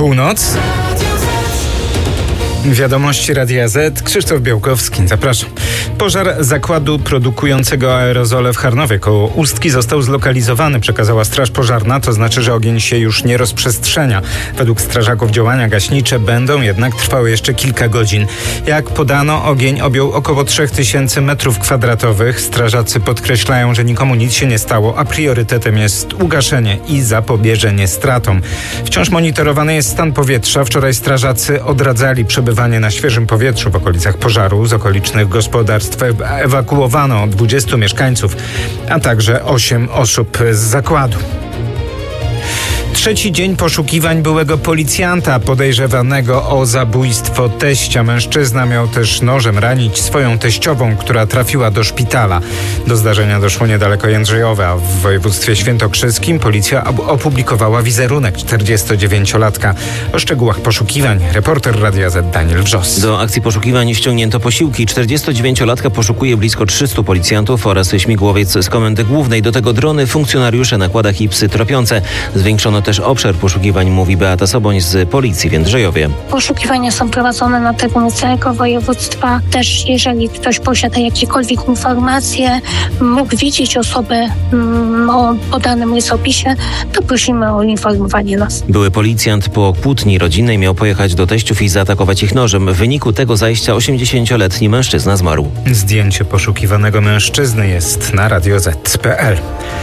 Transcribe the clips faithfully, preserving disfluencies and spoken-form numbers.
Północ. Wiadomości Radia Z. Krzysztof Białkowski. Zapraszam. Pożar zakładu produkującego aerozole w Charnowie koło Ustki został zlokalizowany, przekazała Straż Pożarna. To znaczy, że ogień się już nie rozprzestrzenia. Według strażaków działania gaśnicze będą jednak trwały jeszcze kilka godzin. Jak podano, ogień objął około trzy tysiące metrów kwadratowych. Strażacy podkreślają, że nikomu nic się nie stało, a priorytetem jest ugaszenie i zapobieżenie stratom. Wciąż monitorowany jest stan powietrza. Wczoraj strażacy odradzali przebywanie na świeżym powietrzu w okolicach pożaru. Z okolicznych gospodarstw ewakuowano dwudziestu mieszkańców, a także osiem osób z zakładu. Trzeci dzień poszukiwań byłego policjanta podejrzewanego o zabójstwo teścia. Mężczyzna miał też nożem ranić swoją teściową, która trafiła do szpitala. Do zdarzenia doszło niedaleko Jędrzejowa, a w województwie świętokrzyskim policja opublikowała wizerunek czterdziestodziewięciolatka. O szczegółach poszukiwań reporter Radia Z Daniel Wrzos. Do akcji poszukiwań ściągnięto posiłki. czterdziestodziewięciolatka poszukuje blisko trzystu policjantów oraz śmigłowiec z Komendy Głównej. Do tego drony, funkcjonariusze na kładach i psy tropiące. Zwiększono też obszar poszukiwań, mówi Beata Soboń z policji w Jędrzejowie. Poszukiwania są prowadzone na terenie całego województwa. Też jeżeli ktoś posiada jakiekolwiek informacje, mógł widzieć osobę mm, o podanym rysopisie, to prosimy o informowanie nas. Były policjant po kłótni rodzinnej miał pojechać do teściów i zaatakować ich nożem. W wyniku tego zajścia osiemdziesięcioletni mężczyzna zmarł. Zdjęcie poszukiwanego mężczyzny jest na radio zet kropka pe el.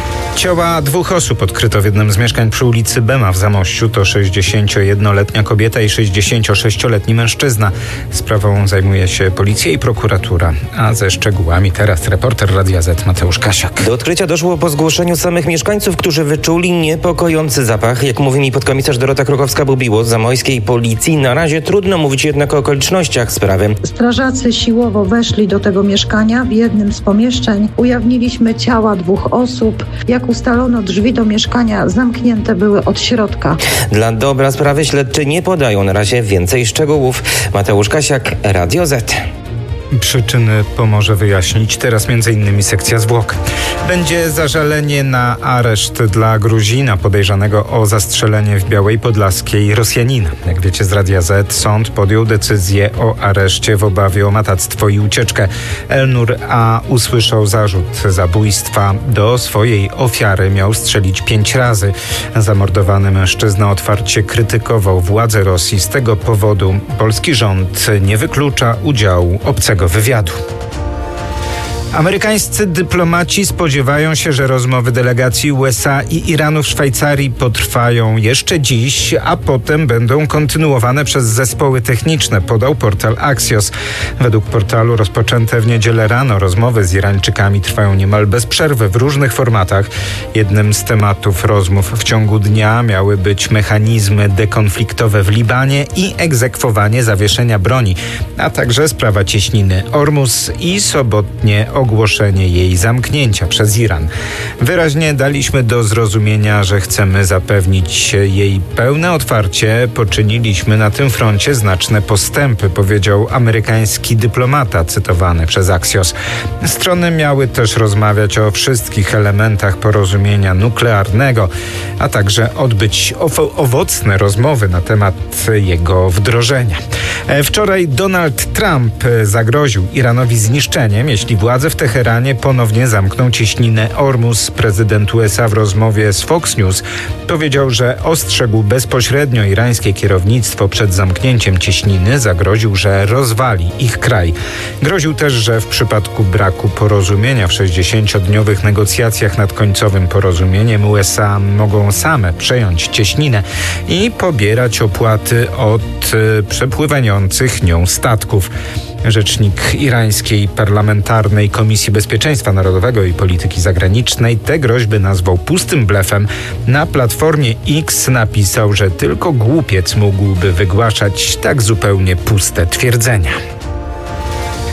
Ciała dwóch osób odkryto w jednym z mieszkań przy ulicy Bema w Zamościu. To sześćdziesięciojednoletnia kobieta i sześćdziesięciosześcioletni mężczyzna. Sprawą zajmuje się policja i prokuratura. A ze szczegółami teraz reporter Radia Z Mateusz Kasiak. Do odkrycia doszło po zgłoszeniu samych mieszkańców, którzy wyczuli niepokojący zapach. Jak mówi mi podkomisarz Dorota Krokowska-Bubiło z zamojskiej policji, na razie trudno mówić jednak o okolicznościach sprawy. Strażacy siłowo weszli do tego mieszkania. W jednym z pomieszczeń ujawniliśmy ciała dwóch osób. Jak ustalono, drzwi do mieszkania zamknięte były od środka. Dla dobra sprawy śledczy nie podają na razie więcej szczegółów. Mateusz Kasiak, Radio Z. Przyczyny pomoże wyjaśnić teraz między innymi sekcja zwłok. Będzie zażalenie na areszt dla Gruzina podejrzanego o zastrzelenie w Białej Podlaskiej Rosjanina. Jak wiecie z Radia Z, sąd podjął decyzję o areszcie w obawie o matactwo i ucieczkę. Elnur A. usłyszał zarzut zabójstwa. Do swojej ofiary miał strzelić pięć razy. Zamordowany mężczyzna otwarcie krytykował władze Rosji. Z tego powodu polski rząd nie wyklucza udziału obcego wywiadu. Amerykańscy dyplomaci spodziewają się, że rozmowy delegacji U S A i Iranu w Szwajcarii potrwają jeszcze dziś, a potem będą kontynuowane przez zespoły techniczne, podał portal Axios. Według portalu rozpoczęte w niedzielę rano rozmowy z Irańczykami trwają niemal bez przerwy w różnych formatach. Jednym z tematów rozmów w ciągu dnia miały być mechanizmy dekonfliktowe w Libanie i egzekwowanie zawieszenia broni, a także sprawa cieśniny Ormus i sobotnie ogłoszenie jej zamknięcia przez Iran. Wyraźnie daliśmy do zrozumienia, że chcemy zapewnić jej pełne otwarcie. Poczyniliśmy na tym froncie znaczne postępy, powiedział amerykański dyplomata cytowany przez Axios. Strony miały też rozmawiać o wszystkich elementach porozumienia nuklearnego, a także odbyć owo- owocne rozmowy na temat jego wdrożenia. Wczoraj Donald Trump zagroził Iranowi zniszczeniem, jeśli władze w Teheranie ponownie zamkną cieśninę Ormus. Prezydent U S A w rozmowie z Fox News powiedział, że ostrzegł bezpośrednio irańskie kierownictwo przed zamknięciem cieśniny, zagroził, że rozwali ich kraj. Groził też, że w przypadku braku porozumienia w sześćdziesięciodniowych negocjacjach nad końcowym porozumieniem U S A mogą same przejąć cieśninę i pobierać opłaty od y, przepływających nią statków. Rzecznik irańskiej parlamentarnej Komisji Bezpieczeństwa Narodowego i Polityki Zagranicznej te groźby nazwał pustym blefem. Na platformie X napisał, że tylko głupiec mógłby wygłaszać tak zupełnie puste twierdzenia.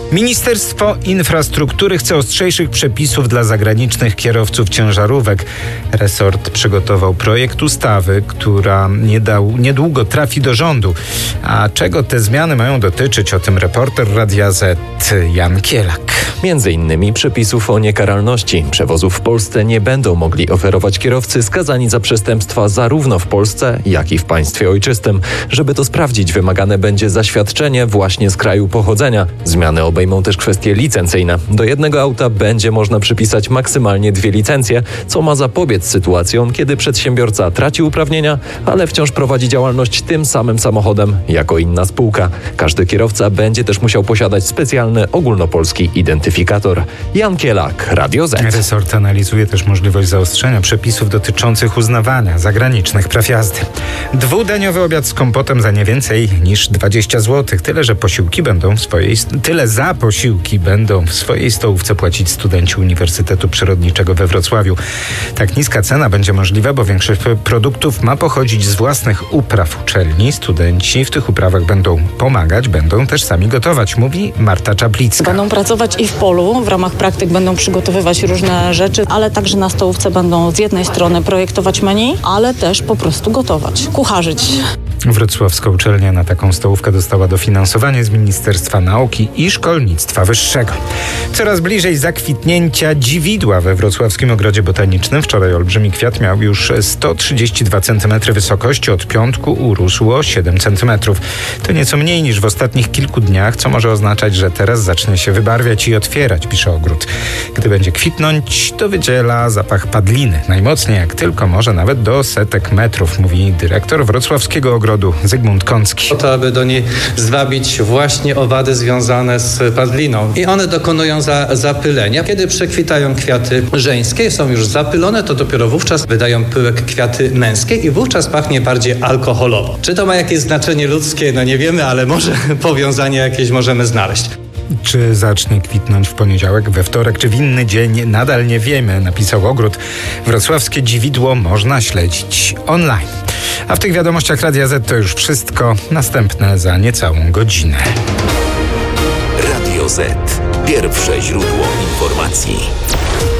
Ministerstwo Infrastruktury chce ostrzejszych przepisów dla zagranicznych kierowców ciężarówek. Resort przygotował projekt ustawy, która niedługo trafi do rządu. A czego te zmiany mają dotyczyć? O tym reporter Radia Z Jan Kielak. Między innymi przepisów o niekaralności. Przewozów w Polsce nie będą mogli oferować kierowcy skazani za przestępstwa zarówno w Polsce, jak i w państwie ojczystym. Żeby to sprawdzić, wymagane będzie zaświadczenie właśnie z kraju pochodzenia. Zmiany obejmą też kwestie licencyjne. Do jednego auta będzie można przypisać maksymalnie dwie licencje, co ma zapobiec sytuacjom, kiedy przedsiębiorca traci uprawnienia, ale wciąż prowadzi działalność tym samym samochodem jako inna spółka. Każdy kierowca będzie też musiał posiadać specjalny ogólnopolski identyfikator. Jan Kielak, Radio Z. Resort analizuje też możliwość zaostrzenia przepisów dotyczących uznawania zagranicznych praw jazdy. Dwudaniowy obiad z kompotem za nie więcej niż dwadzieścia złotych. Tyle, że posiłki będą w swojej, tyle za posiłki będą w swojej stołówce płacić studenci Uniwersytetu Przyrodniczego we Wrocławiu. Tak niska cena będzie możliwa, bo większość produktów ma pochodzić z własnych upraw uczelni. Studenci w tych uprawach będą pomagać, będą też sami gotować, mówi Marta Czaplicka. Będą pracować i w polu, w ramach praktyk będą przygotowywać różne rzeczy, ale także na stołówce będą z jednej strony projektować menu, ale też po prostu gotować, kucharzyć. Wrocławska uczelnia na taką stołówkę dostała dofinansowanie z Ministerstwa Nauki i Szkolnictwa Wyższego. Coraz bliżej zakwitnięcia dziwidła we Wrocławskim Ogrodzie Botanicznym. Wczoraj olbrzymi kwiat miał już sto trzydzieści dwa centymetry wysokości, od piątku urósł siedem centymetrów. To nieco mniej niż w ostatnich kilku dniach, co może oznaczać, że teraz zacznie się wybarwiać i otwierać, pisze ogród. Gdy będzie kwitnąć, to wydziela zapach padliny. Najmocniej jak tylko może, nawet do setek metrów, mówi dyrektor Wrocławskiego Ogrodu Zygmunt Kącki. Po to, aby do niej zwabić właśnie owady związane z padliną. I one dokonują za, zapylenia. Kiedy przekwitają kwiaty żeńskie, są już zapylone, to dopiero wówczas wydają pyłek kwiaty męskie i wówczas pachnie bardziej alkoholowo. Czy to ma jakieś znaczenie ludzkie? No nie wiemy, ale może powiązanie jakieś możemy znaleźć. Czy zacznie kwitnąć w poniedziałek, we wtorek, czy w inny dzień? Nadal nie wiemy, napisał ogród. Wrocławskie dziwidło można śledzić online. A w tych wiadomościach Radia Z to już wszystko. Następne za niecałą godzinę. Radio Z. Pierwsze źródło informacji.